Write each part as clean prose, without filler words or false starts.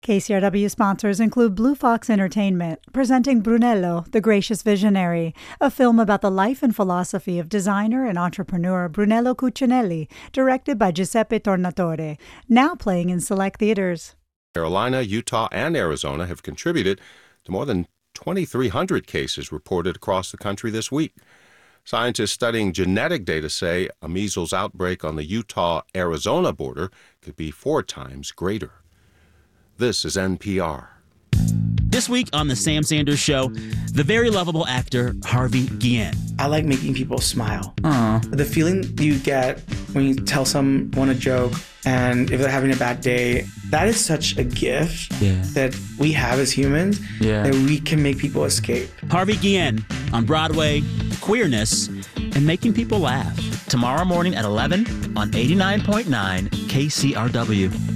KCRW sponsors include Blue Fox Entertainment, presenting Brunello, the Gracious Visionary, a film about the life and philosophy of designer and entrepreneur Brunello Cucinelli, directed by Giuseppe Tornatore, now playing in select theaters. Carolina, Utah, and Arizona have contributed to more than 2,300 cases reported across the country this week. Scientists studying genetic data say a measles outbreak on the Utah-Arizona border could be 4 times greater. This is NPR. This week on The Sam Sanders Show, the very lovable actor Harvey Guillen. I like making people smile. Aww. The feeling you get when you tell someone a joke and if they're having a bad day, that is such a gift that we have as humans that we can make people escape. Harvey Guillen on Broadway, queerness, and making people laugh. Tomorrow morning at 11 on 89.9 KCRW.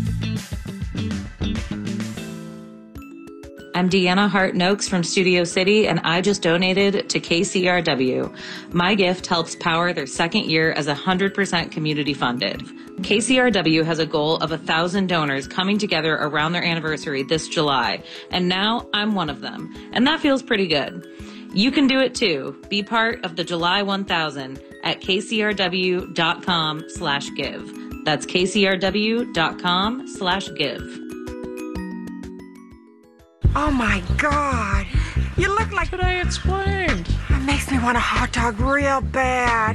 I'm Deanna Hart-Noakes from Studio City, and I just donated to KCRW. My gift helps power their second year as 100% community funded. KCRW has a goal of 1,000 donors coming together around their anniversary this July, and now I'm one of them, and that feels pretty good. You can do it too. Be part of the July 1000 at kcrw.com/give. That's kcrw.com/give. Oh my God, you look like Today Explained. It makes me want a hot dog real bad.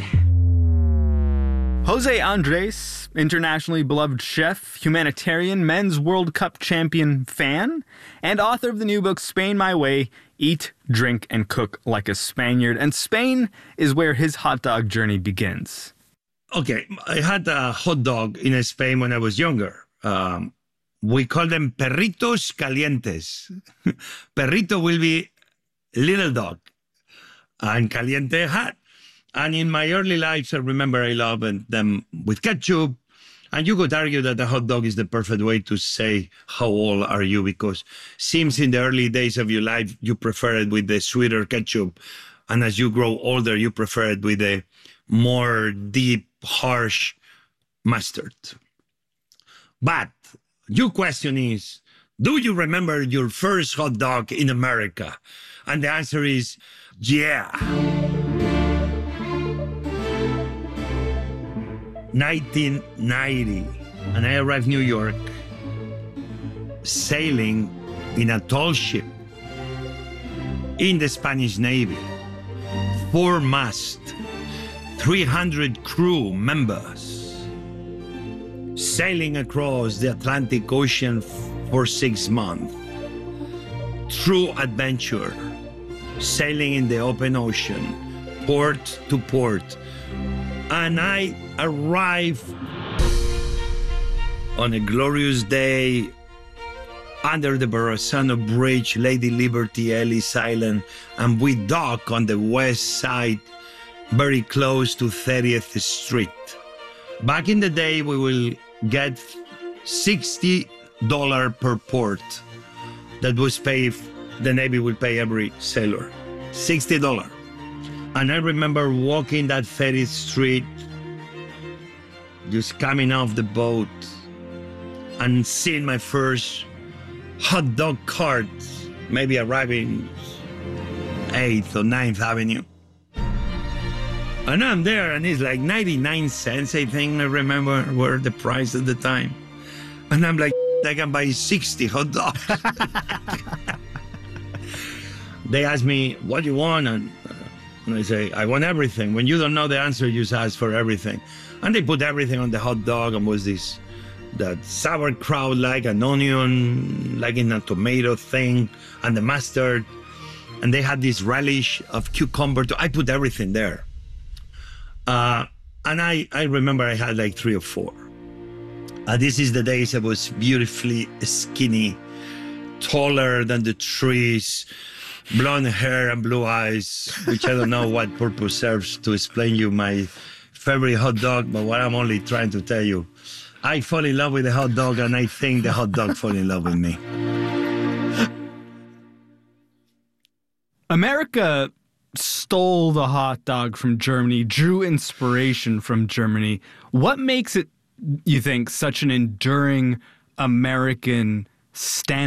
Jose Andres, internationally beloved chef, humanitarian, men's World Cup champion fan, and author of the new book Spain My Way, Eat, Drink, and Cook Like a Spaniard. And Spain is where his hot dog journey begins. Okay, I had a hot dog in Spain when I was younger. We call them perritos calientes. Perrito will be little dog, and caliente hot. And in my early lives, I remember I loved them with ketchup. And you could argue that a hot dog is the perfect way to say how old are you, because seems in the early days of your life, you prefer it with the sweeter ketchup. And as you grow older, you prefer it with a more deep, harsh mustard. But your question is, do you remember your first hot dog in America? And the answer is, yeah. 1990. And I arrived in New York, sailing in a tall ship in the Spanish Navy. 4 masts, 300 crew members, sailing across the Atlantic Ocean for 6 months. True adventure, sailing in the open ocean, port to port. And I arrived on a glorious day under the Verrazano Bridge, Lady Liberty, Ellis Island, and we dock on the west side, very close to 30th Street. Back in the day, we will get $60 per port. That was paid, the Navy will pay every sailor. $60. And I remember walking that 30th Street, just coming off the boat and seeing my first hot dog cart, maybe arriving 8th or 9th Avenue. And I'm there, and it's like 99 cents, I think, I remember, were the price at the time. And I'm like, I can buy 60 hot dogs. They ask me, what do you want? And I say, I want everything. When you don't know the answer, you just ask for everything. And they put everything on the hot dog, and was that sauerkraut, like an onion, like in a tomato thing, and the mustard. And they had this relish of cucumber. I put everything there. And I remember I had like 3 or 4. This is the days I was beautifully skinny, taller than the trees, blonde hair and blue eyes, which I don't know what purpose serves to explain you my favorite hot dog, but what I'm only trying to tell you, I fall in love with the hot dog, and I think the hot dog fall in love with me. America stole the hot dog from Germany, drew inspiration from Germany. What makes it, you think, such an enduring American standard?